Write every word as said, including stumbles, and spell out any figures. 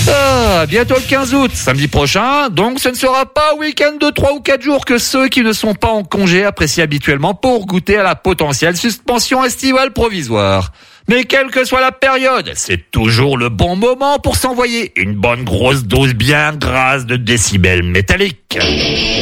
Ah, bientôt le quinze août, samedi prochain, donc ce ne sera pas un week-end de trois ou quatre jours que ceux qui ne sont pas en congé apprécient habituellement pour goûter à la potentielle suspension estivale provisoire. Mais quelle que soit la période, c'est toujours le bon moment pour s'envoyer une bonne grosse dose bien grasse de décibels métalliques.